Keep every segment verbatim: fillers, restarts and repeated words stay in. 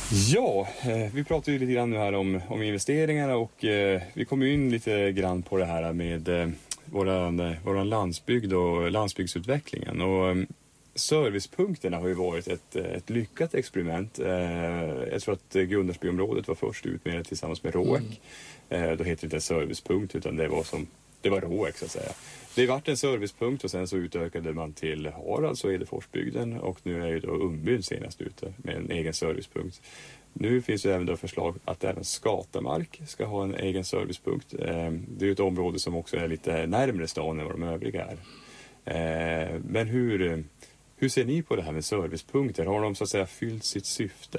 Ja, eh, vi pratar ju lite grann nu här om, om investeringarna och eh, vi kommer in lite grann på det här med eh, våran, våran landsbygd och landsbygdsutvecklingen. Och eh, servicepunkterna har ju varit ett, ett lyckat experiment. Eh, jag tror att Gunnarsbyområdet var först ut med det tillsammans med Råek. Mm. Eh, då heter det inte servicepunkt utan det var som det var Råek så att säga. Det varit en servicepunkt och sen så utökade man till Harads och Edeforsbygden och nu är ju då Umbyn senast ute med en egen servicepunkt. Nu finns det även då förslag att även Skatamark ska ha en egen servicepunkt. Eh, det är ju ett område som också är lite närmare stan än vad de övriga är. Eh, men hur, hur ser ni på det här med servicepunkter? Har de så att säga fyllt sitt syfte?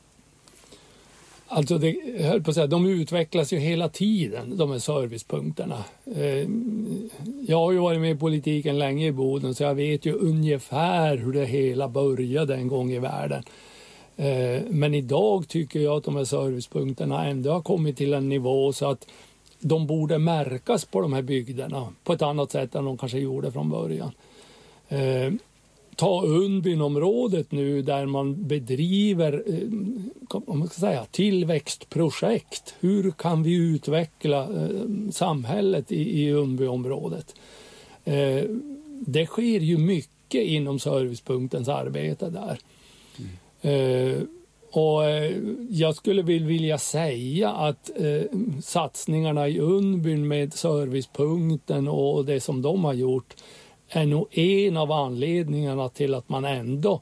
Alltså det, jag höll på att säga, de utvecklas ju hela tiden, de här servicepunkterna. Eh, jag har ju varit med i politiken länge i Boden så jag vet ju ungefär hur det hela började en gång i världen. Eh, men idag tycker jag att de här servicepunkterna ändå har kommit till en nivå så att de borde märkas på de här bygderna på ett annat sätt än de kanske gjorde från början. Eh, Ta Undbynområdet nu där man bedriver eh, om man ska säga, tillväxtprojekt. Hur kan vi utveckla eh, samhället i, i Undbyområdet? Eh, det sker ju mycket inom servicepunktens arbete där. Mm. Eh, och eh, jag skulle vilja säga att eh, satsningarna i Undbyn med servicepunkten och det som de har gjort är nog en av anledningarna till att man ändå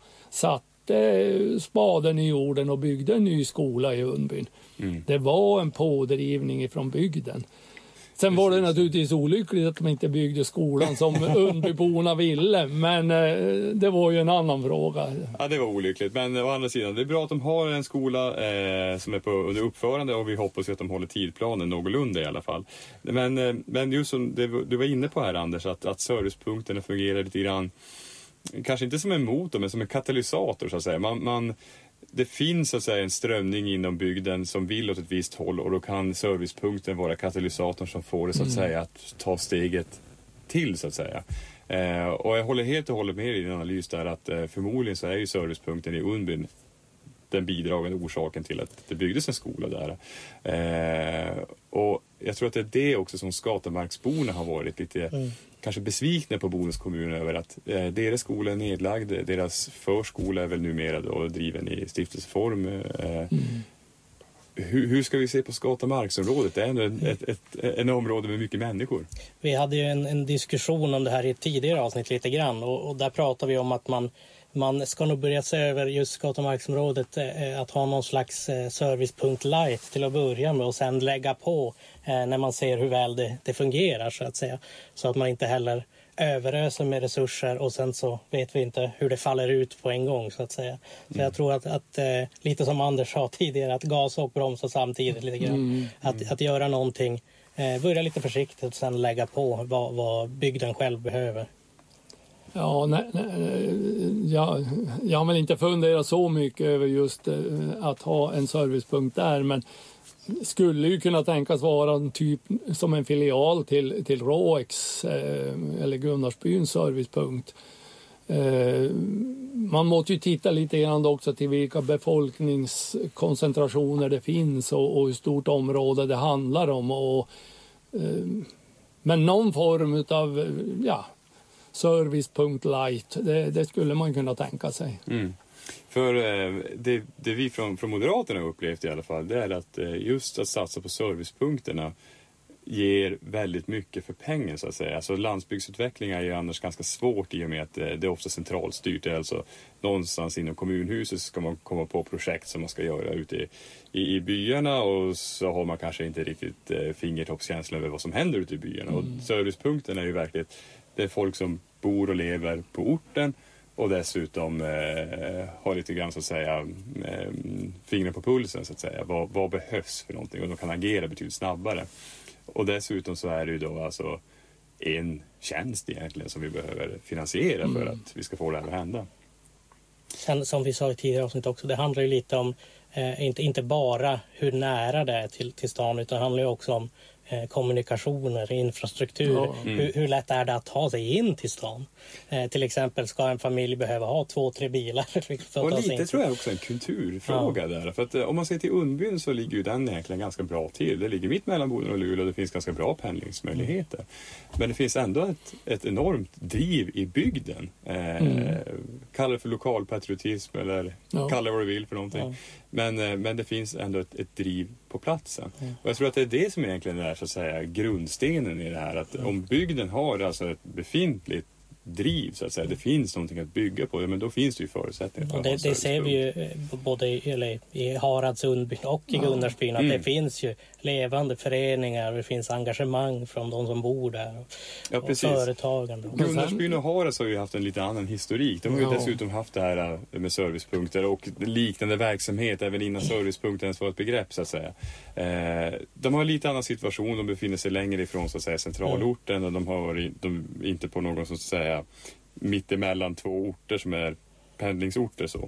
satte spaden i jorden och byggde en ny skola i Undbyn. Mm. Det var en pådrivning ifrån bygden. Sen Precis. Var det naturligtvis olyckligt att man inte byggde skolan som Undbyborna ville, men eh, det var ju en annan fråga. Ja, det var olyckligt, men å andra sidan, det är bra att de har en skola eh, som är på, under uppförande och vi hoppas att de håller tidplanen någorlunda i alla fall. Men, eh, men just som det, du var inne på här Anders, att, att servicepunkterna fungerar lite grann, kanske inte som en motor men som en katalysator så att säga. Man... man Det finns så att säga en strömning inom bygden som vill åt ett visst håll och då kan servicepunkten vara katalysatorn som får det så att mm. säga att ta steget till så att säga. Eh, och jag håller helt och hållet med i din analys där att eh, förmodligen så är ju servicepunkten i Undbyn den bidragande orsaken till att det byggdes en skola där. Eh, och jag tror att det är det också som Skatamarksborna har varit lite mm. kanske besvikna på Bodens kommun över att eh, deras skola är nedlagd, deras förskola är väl numera då driven i stiftelseform. Eh, mm. hur, hur ska vi se på Skatamarksområdet? Det är ändå ett, ett, ett, en område med mycket människor. Vi hade ju en, en diskussion om det här i ett tidigare avsnitt lite grann och, och där pratar vi om att man Man ska nog börja se över just Skatamarksområdet eh, att ha någon slags eh, servicepunkt light till att börja med och sen lägga på eh, när man ser hur väl det, det fungerar så att säga. Så att man inte heller överöser med resurser och sen så vet vi inte hur det faller ut på en gång så att säga. Så mm. jag tror att, att eh, lite som Anders sa tidigare, att gas och bromsa samtidigt lite grann. Mm. Att, att göra någonting, eh, börja lite försiktigt och sen lägga på vad, vad bygden själv behöver. Ja, nej, nej, jag, jag har väl inte funderat så mycket över just eh, att ha en servicepunkt där, men skulle ju kunna tänkas vara en typ som en filial till, till Råeks eh, eller Gunnarsbyns servicepunkt. Eh, man måste ju titta lite grann också till vilka befolkningskoncentrationer det finns och, och hur stort område det handlar om. Och, eh, men någon form av, ja, servicepunkt light, det, det skulle man kunna tänka sig. Mm. För eh, det, det vi från, från Moderaterna har upplevt i alla fall, det är att eh, just att satsa på servicepunkterna ger väldigt mycket för pengar så att säga. Alltså landsbygdsutveckling är ju annars ganska svårt i och med att eh, det är ofta centralstyrt. Alltså någonstans inom kommunhuset ska man komma på projekt som man ska göra ute i, i, i byarna och så har man kanske inte riktigt eh, fingertoppskänsla över vad som händer ute i byarna. Mm. Och servicepunkten är ju verkligen, det är folk som bor och lever på orten och dessutom eh, har lite grann så att säga eh, fingrar på pulsen så att säga. Vad, vad behövs för någonting och de kan agera betydligt snabbare. Och dessutom så är det ju då alltså en tjänst egentligen som vi behöver finansiera för mm. att vi ska få det här att hända. Sen som vi sa i tidigare avsnitt också, det handlar ju lite om eh, inte, inte bara hur nära det är till, till stan utan det handlar ju också om eh, kommunikationer, infrastruktur. Ja. Mm. Hur, hur lätt är det att ta sig in till stan? Eh, till exempel ska en familj behöva ha två, tre bilar. För att Och ta sig lite in. tror jag också en kulturfråga där. För att eh, om man ser till Undbyn så ligger ju den egentligen ganska bra till. Det ligger mitt mellan Boden och Luleå och det finns ganska bra pendlingsmöjligheter. Mm. Men det finns ändå ett, ett enormt driv i bygden. Eh, mm. Kalla det för lokalpatriotism eller ja. kalla det vad du vill för någonting. Ja. Men, eh, men det finns ändå ett, ett driv på platsen. Mm. Och jag tror att det är det som egentligen är så att säga grundstenen i det här. Att mm. om bygden har alltså ett befintligt driv så att säga, det finns någonting att bygga på, men då finns det ju förutsättningar för ja, det, det ser vi ju både i, eller, i Harads Undbyn och i ja. Gunnarsbyn att mm. det finns ju levande föreningar, det finns engagemang från de som bor där och, ja, och företagen. Gunnarsbyn och Harads har ju haft en lite annan historik. De har ju ja. dessutom haft det här med servicepunkter och liknande verksamhet även innan servicepunkten ens var ett begrepp så att säga. Eh, de har en lite annan situation, de befinner sig längre ifrån så att säga centralorten mm. och de har varit, de, inte på någon så att säga mitt emellan två orter som är pendlingsorter så.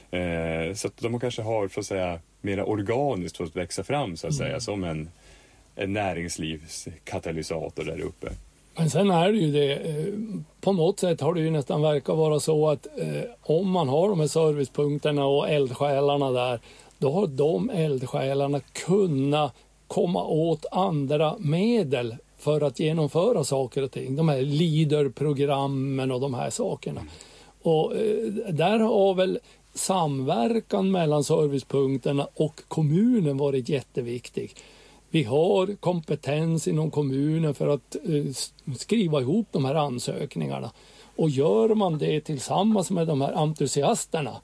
Eh, så att de kanske har för att säga mera organiskt fått växa fram så att mm. säga som en, en näringslivskatalysator där uppe. Men sen är det ju det, på något sätt har det ju nästan verkat vara så att eh, om man har de här servicepunkterna och eldsjälarna där, då har de eldsjälarna kunnat komma åt andra medel för att genomföra saker och ting. De här leaderprogrammen och de här sakerna. Mm. Och eh, där har väl samverkan mellan servicepunkterna och kommunen varit jätteviktig. Vi har kompetens inom kommunen för att eh, skriva ihop de här ansökningarna. Och gör man det tillsammans med de här entusiasterna,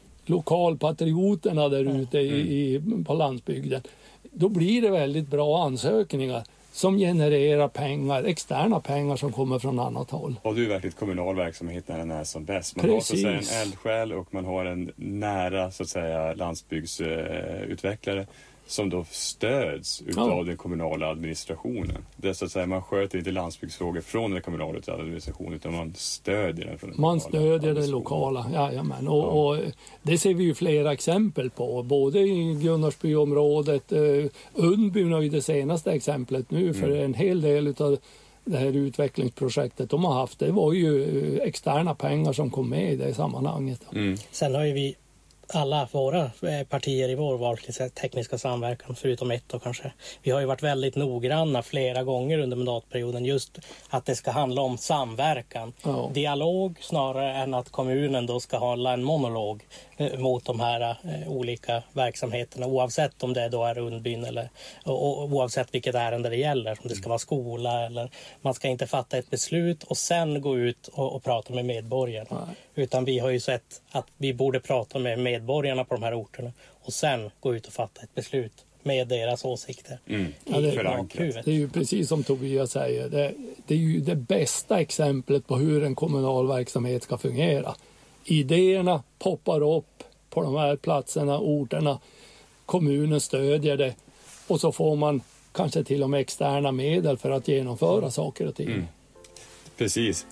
lokalpatrioterna där ute i, i, på landsbygden, då blir det väldigt bra ansökningar som genererar pengar, externa pengar som kommer från annat håll. Och det är verkligen kommunal verksamhet när den är som bäst. Man Precis. har så att säga en eldsjäl och man har en nära så att säga landsbygdsutvecklare som då stöds utav ja. den kommunala administrationen. Det är så att säga, man sköter inte landsbygdsfrågor från den kommunala administrationen utan man stödjer den från den Man stödjer det lokala, jajamän. Och, ja. och det ser vi ju flera exempel på, både i Gunnarsbyområdet, eh, Undbyn är ju det senaste exemplet nu, för mm. en hel del av det här utvecklingsprojektet de har haft, det var ju externa pengar som kom med i det sammanhanget. Mm. Sen har ju vi alla våra partier i vår valtekniska samverkan, förutom ett då kanske. Vi har ju varit väldigt noggranna flera gånger under mandatperioden just att det ska handla om samverkan. Ja. Dialog snarare än att kommunen då ska hålla en monolog eh, mot de här eh, olika verksamheterna oavsett om det då är Undbyn eller och, och, oavsett vilket ärende det gäller. Om det ska vara skola eller man ska inte fatta ett beslut och sen gå ut och, och prata med medborgarna. Nej. Utan vi har ju sett att vi borde prata med medborgarna på de här orterna och sen gå ut och fatta ett beslut med deras åsikter. Mm. Ja, det, det är ju precis som Tobias säger. Det, det är ju det bästa exemplet på hur en kommunal verksamhet ska fungera. Idéerna poppar upp på de här platserna, orterna. Kommunen stödjer det och så får man kanske till och med externa medel för att genomföra mm. saker och ting. Mm. Precis.